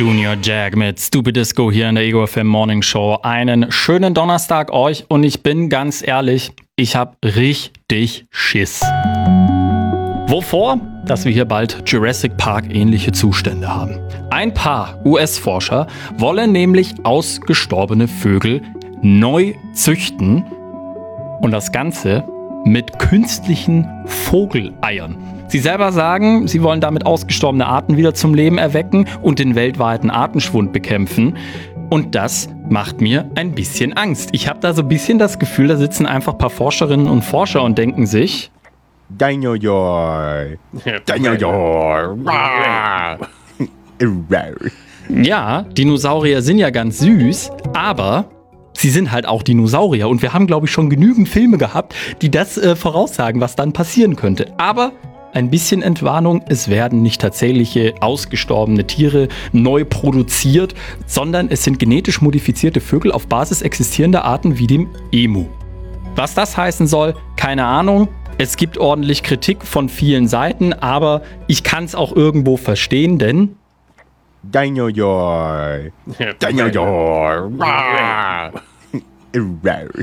Junior Jack mit Stupid Disco hier in der Ego FM Morning Show. Einen schönen Donnerstag euch und ich bin ganz ehrlich, ich habe richtig Schiss. Wovor? Dass wir hier bald Jurassic Park ähnliche Zustände haben. Ein paar US-Forscher wollen nämlich ausgestorbene Vögel neu züchten und das Ganze mit künstlichen Vogeleiern. Sie selber sagen, sie wollen damit ausgestorbene Arten wieder zum Leben erwecken und den weltweiten Artenschwund bekämpfen. Und das macht mir ein bisschen Angst. Ich habe da so ein bisschen das Gefühl, da sitzen einfach ein paar Forscherinnen und Forscher und denken sich: Dinosaur. Ja, Dinosaurier sind ja ganz süß, aber sie sind halt auch Dinosaurier. Und wir haben, glaube ich, schon genügend Filme gehabt, die das voraussagen, was dann passieren könnte. Aber ein bisschen Entwarnung, es werden nicht tatsächliche ausgestorbene Tiere neu produziert, sondern es sind genetisch modifizierte Vögel auf Basis existierender Arten wie dem Emu. Was das heißen soll, keine Ahnung. Es gibt ordentlich Kritik von vielen Seiten, aber ich kann es auch irgendwo verstehen, denn Dinosaur.